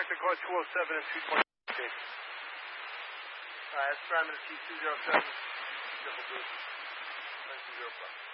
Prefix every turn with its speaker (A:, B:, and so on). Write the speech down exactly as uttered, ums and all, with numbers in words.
A: Western car two oh seven and two twenty. Okay. Alright, that's parameter T two zero seven. Triple boost. two zero five.